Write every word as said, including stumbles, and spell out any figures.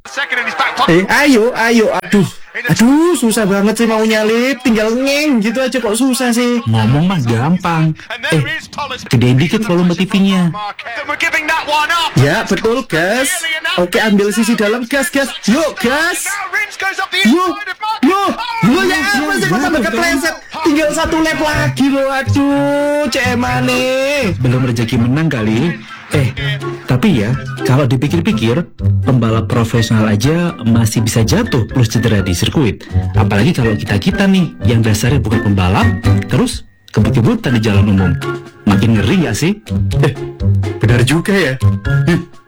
Eh, ayo, ayo, aduh, aduh, susah banget sih mau nyalip, tinggal ngeng gitu aja kok susah sih. Ngomong mah gampang. Eh, gedein dikit volume T V-nya. Ya, betul, gas. Oke, ambil sisi dalam, gas, gas. Yuk, gas. Yuk, yuk, yuk, ya apa sih kok sampai kepleset? Tinggal satu lap lagi loh, aduh, cemane. Belum rezeki menang kali. Eh, tapi ya, kalau dipikir-pikir, pembalap profesional aja masih bisa jatuh plus cedera di sirkuit. Apalagi kalau kita-kita nih, yang dasarnya bukan pembalap, terus kebut-kebutan di jalan umum. Makin ngeri gak sih? Eh, benar juga ya. Hmm.